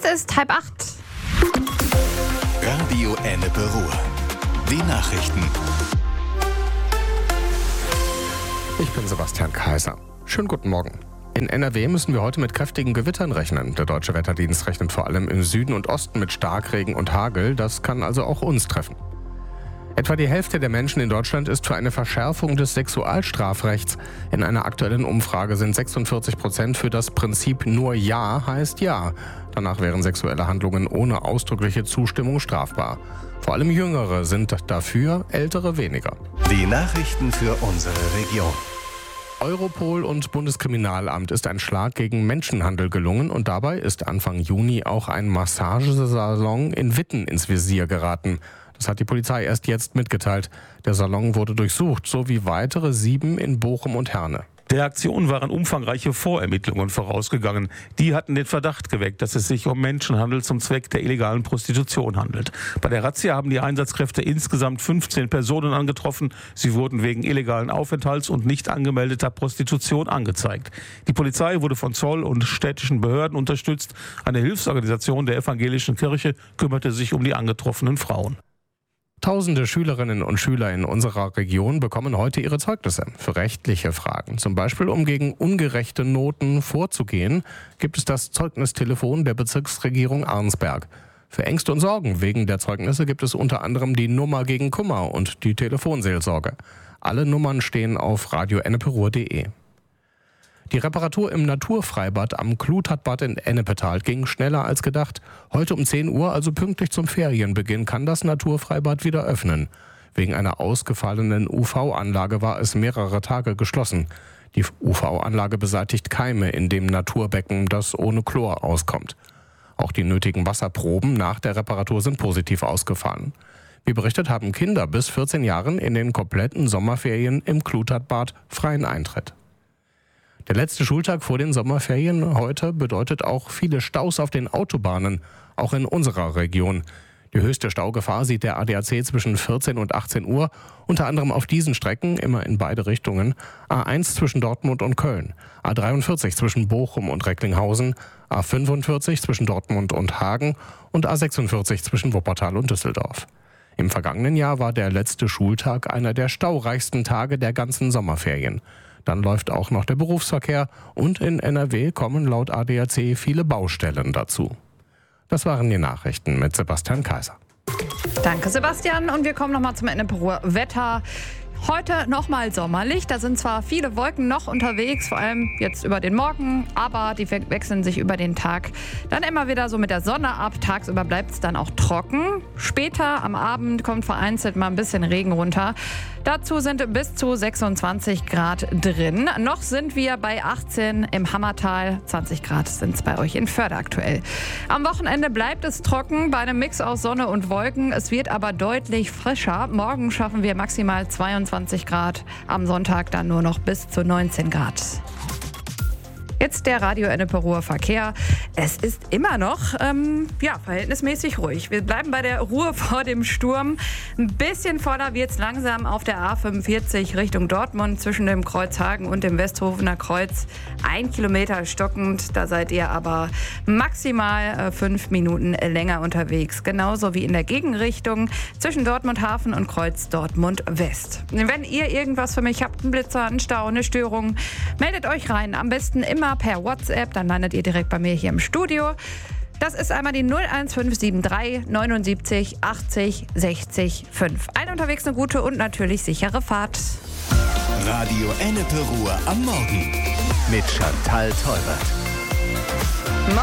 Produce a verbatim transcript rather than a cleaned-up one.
Es ist halb acht. Radio Ennepe Ruhr. Die Nachrichten. Ich bin Sebastian Kaiser. Schönen guten Morgen. In N R W müssen wir heute mit kräftigen Gewittern rechnen. Der Deutsche Wetterdienst rechnet vor allem im Süden und Osten mit Starkregen und Hagel. Das kann also auch uns treffen. Etwa die Hälfte der Menschen in Deutschland ist für eine Verschärfung des Sexualstrafrechts. In einer aktuellen Umfrage sind sechsundvierzig Prozent für das Prinzip nur Ja heißt Ja. Danach wären sexuelle Handlungen ohne ausdrückliche Zustimmung strafbar. Vor allem Jüngere sind dafür, Ältere weniger. Die Nachrichten für unsere Region. Europol und Bundeskriminalamt ist ein Schlag gegen Menschenhandel gelungen und dabei ist Anfang Juni auch ein Massagesalon in Witten ins Visier geraten. Das hat die Polizei erst jetzt mitgeteilt. Der Salon wurde durchsucht, sowie weitere sieben in Bochum und Herne. Der Aktion waren umfangreiche Vorermittlungen vorausgegangen. Die hatten den Verdacht geweckt, dass es sich um Menschenhandel zum Zweck der illegalen Prostitution handelt. Bei der Razzia haben die Einsatzkräfte insgesamt fünfzehn Personen angetroffen. Sie wurden wegen illegalen Aufenthalts und nicht angemeldeter Prostitution angezeigt. Die Polizei wurde von Zoll- und städtischen Behörden unterstützt. Eine Hilfsorganisation der evangelischen Kirche kümmerte sich um die angetroffenen Frauen. Tausende Schülerinnen und Schüler in unserer Region bekommen heute ihre Zeugnisse für rechtliche Fragen. Zum Beispiel, um gegen ungerechte Noten vorzugehen, gibt es das Zeugnistelefon der Bezirksregierung Arnsberg. Für Ängste und Sorgen wegen der Zeugnisse gibt es unter anderem die Nummer gegen Kummer und die Telefonseelsorge. Alle Nummern stehen auf radio ennepe ruhr punkt de. Die Reparatur im Naturfreibad am Kluthatbad in Ennepetal ging schneller als gedacht. Heute um zehn Uhr, also pünktlich zum Ferienbeginn, kann das Naturfreibad wieder öffnen. Wegen einer ausgefallenen U V-Anlage war es mehrere Tage geschlossen. Die U V-Anlage beseitigt Keime in dem Naturbecken, das ohne Chlor auskommt. Auch die nötigen Wasserproben nach der Reparatur sind positiv ausgefallen. Wie berichtet, haben Kinder bis vierzehn Jahren in den kompletten Sommerferien im Kluthatbad freien Eintritt. Der letzte Schultag vor den Sommerferien heute bedeutet auch viele Staus auf den Autobahnen, auch in unserer Region. Die höchste Staugefahr sieht der A D A C zwischen vierzehn und achtzehn Uhr, unter anderem auf diesen Strecken, immer in beide Richtungen, A eins zwischen Dortmund und Köln, A dreiundvierzig zwischen Bochum und Recklinghausen, A fünfundvierzig zwischen Dortmund und Hagen und A sechsundvierzig zwischen Wuppertal und Düsseldorf. Im vergangenen Jahr war der letzte Schultag einer der staureichsten Tage der ganzen Sommerferien. Dann läuft auch noch der Berufsverkehr und in N R W kommen laut A D A C viele Baustellen dazu. Das waren die Nachrichten mit Sebastian Kaiser. Danke, Sebastian. Und wir kommen nochmal zum Ennepe Ruhr Wetter. Heute nochmal sommerlich. Da sind zwar viele Wolken noch unterwegs, vor allem jetzt über den Morgen, aber die wechseln sich über den Tag dann immer wieder so mit der Sonne ab. Tagsüber bleibt es dann auch trocken. Später am Abend kommt vereinzelt mal ein bisschen Regen runter. Dazu sind bis zu sechsundzwanzig Grad drin. Noch sind wir bei achtzehn im Hammertal. zwanzig Grad sind es bei euch in Förde aktuell. Am Wochenende bleibt es trocken bei einem Mix aus Sonne und Wolken. Es wird aber deutlich frischer. Morgen schaffen wir maximal zweiundzwanzig Grad. Am Sonntag dann nur noch bis zu neunzehn Grad. Jetzt der Radio Ennepe Ruhr Verkehr. Es ist immer noch ähm, ja, verhältnismäßig ruhig. Wir bleiben bei der Ruhe vor dem Sturm. Ein bisschen voller wird es langsam auf der A fünfundvierzig Richtung Dortmund zwischen dem Kreuz Hagen und dem Westhofener Kreuz. Ein Kilometer stockend, da seid ihr aber maximal äh, fünf Minuten länger unterwegs. Genauso wie in der Gegenrichtung zwischen Dortmund Hafen und Kreuz Dortmund West. Wenn ihr irgendwas für mich habt, einen Blitzer, einen Stau, eine Störung, meldet euch rein. Am besten immer per WhatsApp, dann landet ihr direkt bei mir hier im Studio. Das ist einmal die null eins fünf sieben drei neunundsiebzig achtzig sechzig fünf. Allen unterwegs eine gute und natürlich sichere Fahrt. Radio Ennepe Ruhr am Morgen mit Chantal Teubert.